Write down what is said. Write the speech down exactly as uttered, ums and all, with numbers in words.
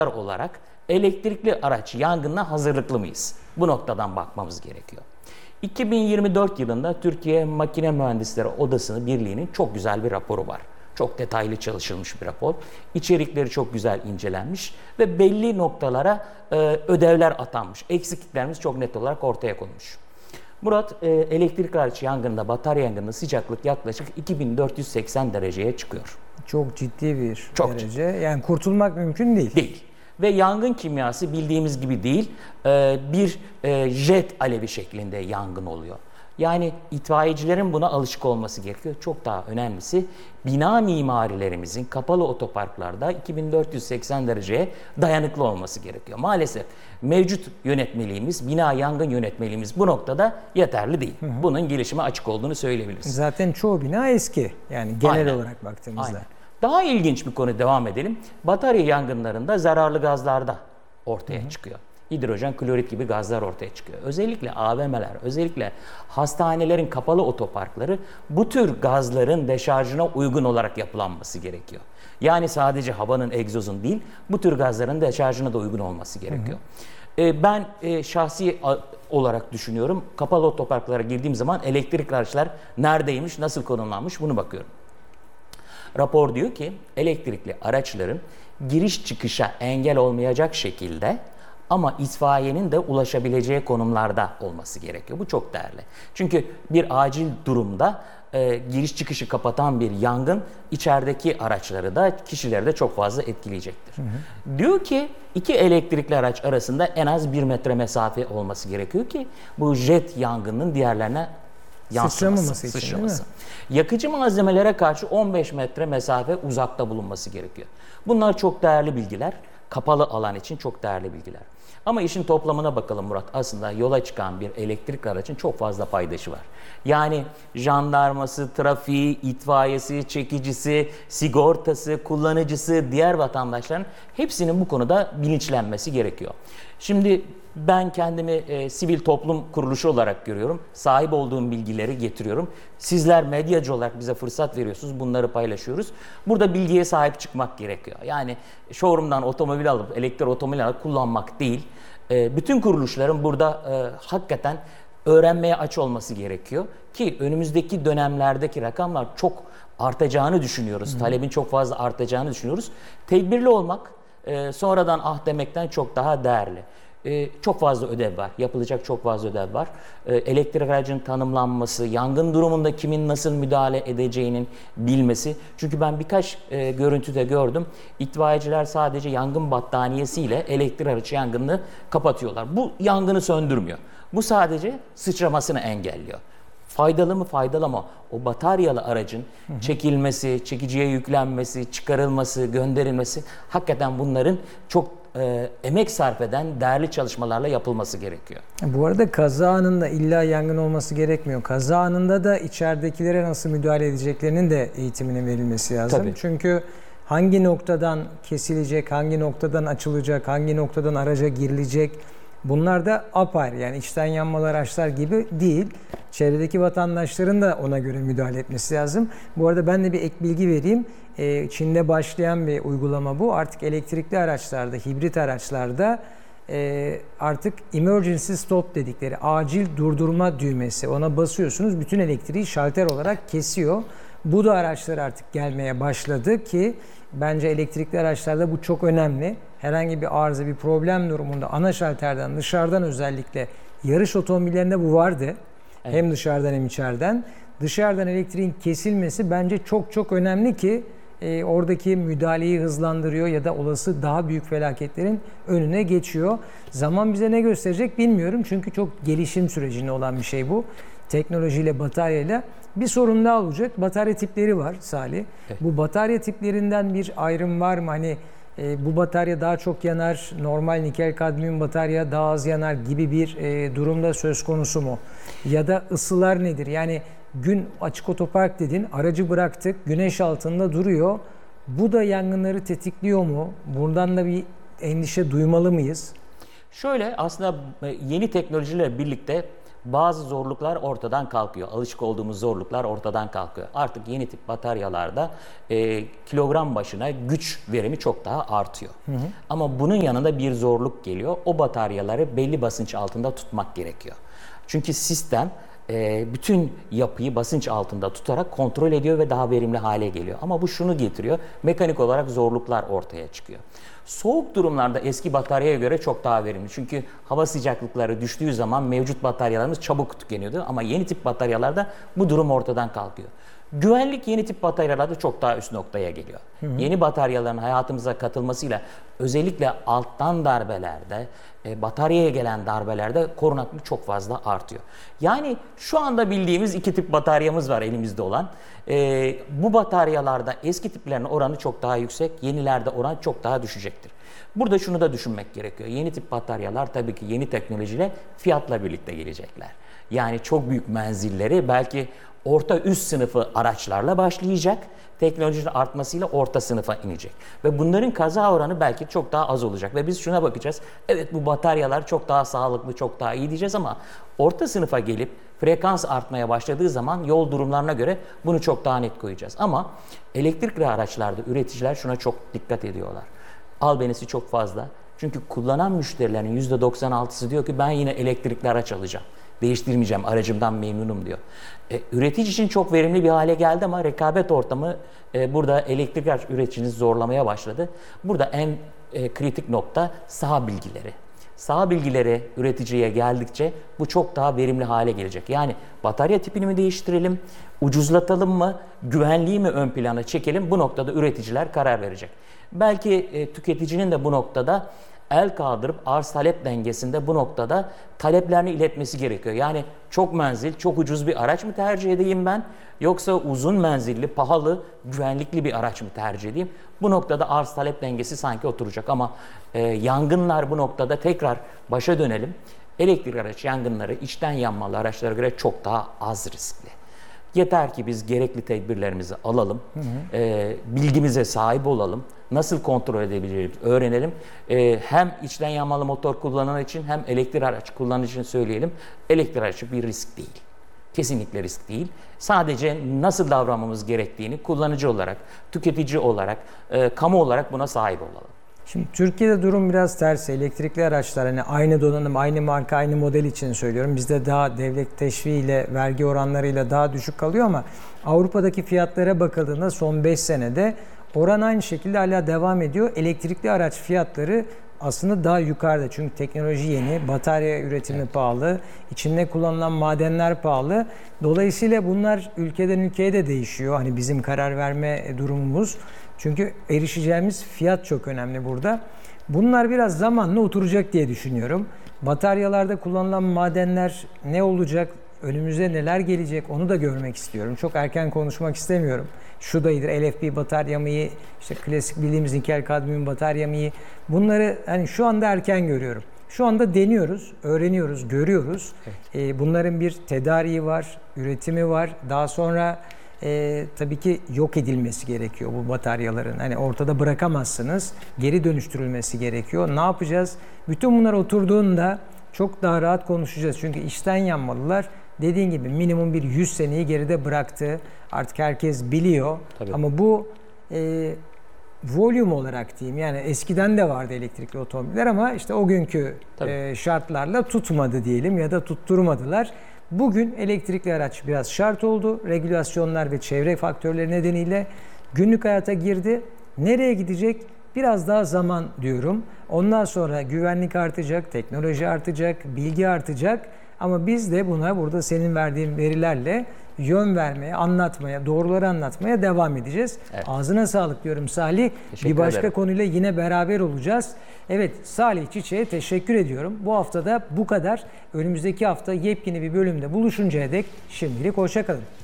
olarak elektrikli araç yangınına hazırlıklı mıyız? Bu noktadan bakmamız gerekiyor. iki bin yirmi dört yılında Türkiye Makine Mühendisleri Odası Birliği'nin çok güzel bir raporu var. Çok detaylı çalışılmış bir rapor. İçerikleri çok güzel incelenmiş ve belli noktalara e, ödevler atanmış. Eksikliklerimiz çok net olarak ortaya konmuş. Murat, e, elektrikli araç yangınında, batarya yangınında sıcaklık yaklaşık iki bin dört yüz seksen dereceye çıkıyor. Çok ciddi bir Çok derece. ciddi. Yani kurtulmak mümkün değil. Değil. Ve yangın kimyası bildiğimiz gibi değil, e, bir e, jet alevi şeklinde yangın oluyor. Yani itfaiyecilerin buna alışık olması gerekiyor. Çok daha önemlisi bina mimarilerimizin kapalı otoparklarda iki bin dört yüz seksen dereceye dayanıklı olması gerekiyor. Maalesef mevcut yönetmeliğimiz, bina yangın yönetmeliğimiz bu noktada yeterli değil. Hı hı. Bunun gelişime açık olduğunu söyleyebiliriz. Zaten çoğu bina eski. Yani genel Aynen. olarak baktığımızda. Aynen. Daha ilginç bir konu, devam edelim. Batarya yangınlarında zararlı gazlar da ortaya hı hı. çıkıyor. Hidrojen, klorit gibi gazlar ortaya çıkıyor. Özellikle A V M'ler, özellikle hastanelerin kapalı otoparkları bu tür gazların deşarjına uygun olarak yapılanması gerekiyor. Yani sadece havanın, egzozun değil, bu tür gazların deşarjına da uygun olması gerekiyor. Hı hı. Ben e, şahsi olarak düşünüyorum, kapalı otoparklara girdiğim zaman elektrikli araçlar neredeymiş, nasıl konumlanmış bunu bakıyorum. Rapor diyor ki elektrikli araçların giriş çıkışa engel olmayacak şekilde ama itfaiyenin de ulaşabileceği konumlarda olması gerekiyor. Bu çok değerli. Çünkü bir acil durumda e, giriş çıkışı kapatan bir yangın içerideki araçları da kişileri de çok fazla etkileyecektir. Hı hı. Diyor ki iki elektrikli araç arasında en az bir metre mesafe olması gerekiyor ki bu jet yangının diğerlerine yansıması, sıçraması, sıçraması. Yakıcı malzemelere karşı on beş metre mesafe uzakta bulunması gerekiyor. Bunlar çok değerli bilgiler. Kapalı alan için çok değerli bilgiler. Ama işin toplamına bakalım Murat. Aslında yola çıkan bir elektrik aracın çok fazla paydaşı var. Yani jandarması, trafiği, itfaiyesi, çekicisi, sigortası, kullanıcısı, diğer vatandaşların hepsinin bu konuda bilinçlenmesi gerekiyor. Şimdi ben kendimi e, sivil toplum kuruluşu olarak görüyorum. Sahip olduğum bilgileri getiriyorum. Sizler medyacı olarak bize fırsat veriyorsunuz. Bunları paylaşıyoruz. Burada bilgiye sahip çıkmak gerekiyor. Yani showroom'dan otomobil alıp, elektrik otomobil alıp kullanmak değil. E, bütün kuruluşların burada e, hakikaten öğrenmeye aç olması gerekiyor. Ki önümüzdeki dönemlerdeki rakamlar çok artacağını düşünüyoruz. Hı. Talebin çok fazla artacağını düşünüyoruz. Tedbirli olmak e, sonradan ah demekten çok daha değerli. Ee, çok fazla ödev var. Yapılacak çok fazla ödev var. Ee, elektrik aracının tanımlanması, yangın durumunda kimin nasıl müdahale edeceğinin bilmesi. Çünkü ben birkaç e, görüntüde gördüm. İtfaiyeciler sadece yangın battaniyesiyle elektrik aracı yangını kapatıyorlar. Bu yangını söndürmüyor. Bu sadece sıçramasını engelliyor. Faydalı mı faydalı mı? O bataryalı aracın hı hı. çekilmesi, çekiciye yüklenmesi, çıkarılması, gönderilmesi hakikaten bunların çok E, emek sarf eden değerli çalışmalarla yapılması gerekiyor. Bu arada kaza anında illa yangın olması gerekmiyor. Kaza anında da içeridekilere nasıl müdahale edeceklerinin de eğitiminin verilmesi lazım. Tabii. Çünkü hangi noktadan kesilecek, hangi noktadan açılacak, hangi noktadan araca girilecek, bunlar da apayrı. Yani içten yanmalı araçlar gibi değil. Çevredeki vatandaşların da ona göre müdahale etmesi lazım. Bu arada ben de bir ek bilgi vereyim. Çin'de başlayan bir uygulama bu. Artık elektrikli araçlarda, hibrit araçlarda artık emergency stop dedikleri acil durdurma düğmesi. Ona basıyorsunuz, bütün elektriği şalter olarak kesiyor. Bu da araçlar artık gelmeye başladı ki bence elektrikli araçlarda bu çok önemli. Herhangi bir arıza, bir problem durumunda ana şalterden, dışarıdan özellikle yarış otomobillerinde bu vardı. Evet. Hem dışarıdan hem içeriden. Dışarıdan elektriğin kesilmesi bence çok çok önemli ki e, oradaki müdahaleyi hızlandırıyor ya da olası daha büyük felaketlerin önüne geçiyor. Zaman bize ne gösterecek bilmiyorum çünkü çok gelişim sürecinde olan bir şey bu. Teknolojiyle, bataryayla. Bir sorun daha olacak. Batarya tipleri var Salih. Evet. Bu batarya tiplerinden bir ayrım var mı? Hani e, bu batarya daha çok yanar, normal nikel kadmiyum batarya daha az yanar gibi bir e, durumda söz konusu mu? Ya da ısılar nedir? Yani gün açık otopark dedin, aracı bıraktık, güneş altında duruyor. Bu da yangınları tetikliyor mu? Buradan da bir endişe duymalı mıyız? Şöyle, aslında yeni teknolojilerle birlikte bazı zorluklar ortadan kalkıyor. Alışık olduğumuz zorluklar ortadan kalkıyor. Artık yeni tip bataryalarda e, kilogram başına güç verimi çok daha artıyor. Hı hı. Ama bunun yanında bir zorluk geliyor. O bataryaları belli basınç altında tutmak gerekiyor. Çünkü sistem e, bütün yapıyı basınç altında tutarak kontrol ediyor ve daha verimli hale geliyor. Ama bu şunu getiriyor, mekanik olarak zorluklar ortaya çıkıyor. Soğuk durumlarda eski bataryaya göre çok daha verimli. Çünkü hava sıcaklıkları düştüğü zaman mevcut bataryalarımız çabuk tükeniyordu. Ama yeni tip bataryalarda bu durum ortadan kalkıyor. Güvenlik yeni tip bataryalarda çok daha üst noktaya geliyor. Hı hı. Yeni bataryaların hayatımıza katılmasıyla özellikle alttan darbelerde, e, bataryaya gelen darbelerde korunaklık çok fazla artıyor. Yani şu anda bildiğimiz iki tip bataryamız var elimizde olan. E, bu bataryalarda eski tiplerin oranı çok daha yüksek, yenilerde oran çok daha düşecektir. Burada şunu da düşünmek gerekiyor. Yeni tip bataryalar tabii ki yeni teknolojiyle fiyatla birlikte gelecekler. Yani çok büyük menzilleri belki orta üst sınıfı araçlarla başlayacak. Teknolojinin artmasıyla orta sınıfa inecek. Ve bunların kaza oranı belki çok daha az olacak. Ve biz şuna bakacağız. Evet bu bataryalar çok daha sağlıklı, çok daha iyi diyeceğiz ama orta sınıfa gelip frekans artmaya başladığı zaman yol durumlarına göre bunu çok daha net koyacağız. Ama elektrikli araçlarda üreticiler şuna çok dikkat ediyorlar. Albenisi çok fazla. Çünkü kullanan müşterilerin yüzde doksan altısı diyor ki ben yine elektrikli araç alacağım. Değiştirmeyeceğim, aracımdan memnunum diyor. E, üretici için çok verimli bir hale geldi ama rekabet ortamı e, burada elektrikli araç üreticini zorlamaya başladı. Burada en e, kritik nokta saha bilgileri. Saha bilgileri üreticiye geldikçe bu çok daha verimli hale gelecek. Yani batarya tipini mi değiştirelim, ucuzlatalım mı, güvenliği mi ön plana çekelim, bu noktada üreticiler karar verecek. Belki e, tüketicinin de bu noktada el kaldırıp arz talep dengesinde bu noktada taleplerini iletmesi gerekiyor. Yani çok menzil, çok ucuz bir araç mı tercih edeyim ben? Yoksa uzun menzilli, pahalı, güvenlikli bir araç mı tercih edeyim? Bu noktada arz talep dengesi sanki oturacak ama e, yangınlar bu noktada tekrar başa dönelim. Elektrikli araç yangınları içten yanmalı araçlara göre çok daha az riskli. Yeter ki biz gerekli tedbirlerimizi alalım, hı hı. E, bilgimize sahip olalım, nasıl kontrol edebiliriz öğrenelim. E, hem içten yanmalı motor kullanan için hem elektrikli araç kullanan için söyleyelim, elektrikli araç bir risk değil. Kesinlikle risk değil. Sadece nasıl davranmamız gerektiğini kullanıcı olarak, tüketici olarak, e, kamu olarak buna sahip olalım. Şimdi Türkiye'de durum biraz ters. Elektrikli araçlar hani aynı donanım, aynı marka, aynı model için söylüyorum. Bizde daha devlet teşviğiyle, vergi oranlarıyla daha düşük kalıyor ama Avrupa'daki fiyatlara bakıldığında son beş senede oran aynı şekilde hala devam ediyor. Elektrikli araç fiyatları aslında daha yukarıda. Çünkü teknoloji yeni, batarya üretimi evet. pahalı, içinde kullanılan madenler pahalı. Dolayısıyla bunlar ülkeden ülkeye de değişiyor. Hani bizim karar verme durumumuz. Çünkü erişeceğimiz fiyat çok önemli burada. Bunlar biraz zamanla oturacak diye düşünüyorum. Bataryalarda kullanılan madenler ne olacak, önümüze neler gelecek onu da görmek istiyorum. Çok erken konuşmak istemiyorum. Şu da iyidir, L F P batarya mı iyi, işte klasik bildiğimiz nikel kadmiyum batarya mı iyi. Bunları hani şu anda erken görüyorum. Şu anda deniyoruz, öğreniyoruz, görüyoruz. Evet. Ee, bunların bir tedariği var, üretimi var. Daha sonra e, tabii ki yok edilmesi gerekiyor bu bataryaların. Hani ortada bırakamazsınız, geri dönüştürülmesi gerekiyor. Ne yapacağız? Bütün bunlar oturduğunda çok daha rahat konuşacağız. Çünkü içten yanmalılar dediğin gibi minimum bir yüz seneyi geride bıraktı. Artık herkes biliyor. Tabii. Ama bu e, volüm olarak diyeyim, yani eskiden de vardı elektrikli otomobiller ama işte o günkü e, şartlarla tutmadı diyelim ya da tutturmadılar. Bugün elektrikli araç biraz şart oldu. Regülasyonlar ve çevre faktörleri nedeniyle günlük hayata girdi. Nereye gidecek? Biraz daha zaman diyorum. Ondan sonra güvenlik artacak, teknoloji artacak, bilgi artacak. Ama biz de buna burada senin verdiğin verilerle yön vermeye, anlatmaya, doğruları anlatmaya devam edeceğiz. Evet. Ağzına sağlık diyorum Salih. Bir başka ederim. Konuyla yine beraber olacağız. Evet, Salih Çiçek'e teşekkür ediyorum. Bu hafta da bu kadar. Önümüzdeki hafta yepyeni bir bölümde buluşuncaya dek şimdilik hoşça kalın.